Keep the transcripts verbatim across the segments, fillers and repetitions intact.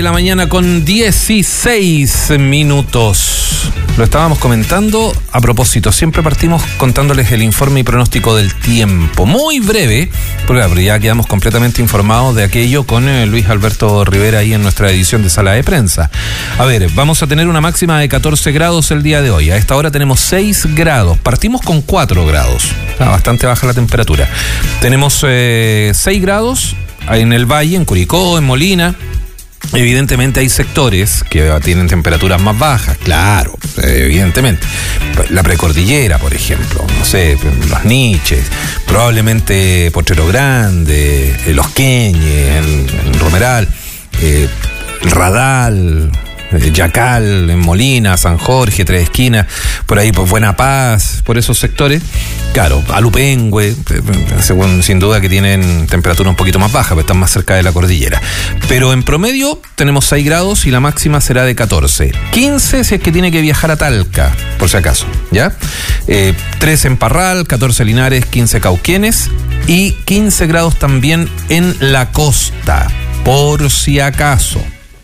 la mañana con dieciséis minutos. Lo estábamos comentando a propósito. Siempre partimos contándoles el informe y pronóstico del tiempo. Muy breve, porque ya quedamos completamente informados de aquello con eh, Luis Alberto Rivera ahí en nuestra edición de Sala de Prensa. A ver, vamos a tener una máxima de catorce grados el día de hoy. A esta hora tenemos seis grados. Partimos con cuatro grados. Está bastante baja la temperatura. Tenemos eh, seis grados en el Valle, en Curicó, en Molina. Evidentemente hay sectores que tienen temperaturas más bajas, claro, evidentemente. La precordillera, por ejemplo, no sé, los Niches, probablemente Potrero Grande, Los Queñes, el, el Romeral, eh, el Radal, el Yacal, en Molina, San Jorge, Tres Esquinas, por ahí, por Buena Paz, por esos sectores. Claro, Alupengüe, según, sin duda que tienen temperatura un poquito más baja, porque están más cerca de la cordillera. Pero en promedio tenemos seis grados y la máxima será de catorce. quince si es que tiene que viajar a Talca, por si acaso, ¿ya? Eh, trece en Parral, catorce Linares, quince Cauquenes y quince grados también en la costa, por si acaso.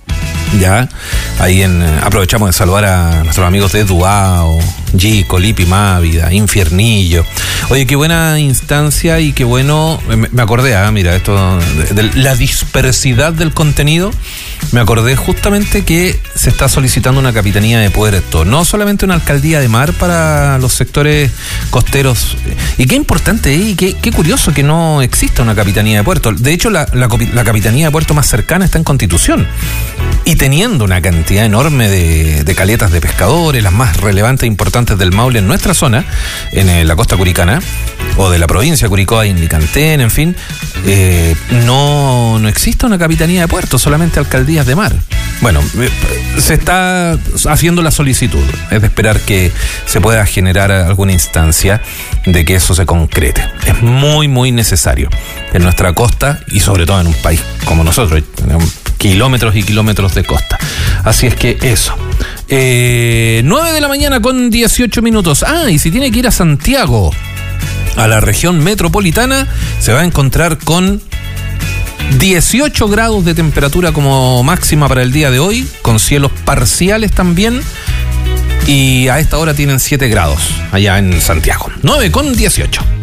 Ya, ahí en, aprovechamos de saludar a nuestros amigos de Duao, Yico, Lipi, Mávida, Infiernillo. Oye, qué buena instancia y qué bueno, me, me acordé, ah, mira, esto de, de la dispersidad del contenido, me acordé justamente que se está solicitando una capitanía de puerto, no solamente una alcaldía de mar para los sectores costeros. Y qué importante, ¿eh? Y qué, qué curioso que no exista una capitanía de puerto. De hecho, la, la, la capitanía de puerto más cercana está en Constitución. Y teniendo una cantidad enorme de, de caletas de pescadores, las más relevantes e importantes del Maule en nuestra zona, en eh, la costa curicana, o de la provincia de Curicó, en Licantén, en fin, eh, no, no existe una capitanía de puerto, solamente alcaldías de mar. Bueno, eh, se está haciendo la solicitud, es de esperar que se pueda generar alguna instancia de que eso se concrete. Es muy, muy necesario en nuestra costa y sobre todo en un país como nosotros, tenemos kilómetros y kilómetros de costa. Así es que eso. Eh, nueve de la mañana con dieciocho minutos. Ah, y si tiene que ir a Santiago, a la región metropolitana, se va a encontrar con dieciocho grados de temperatura como máxima para el día de hoy, con cielos parciales también. Y a esta hora tienen siete grados allá en Santiago. nueve con dieciocho.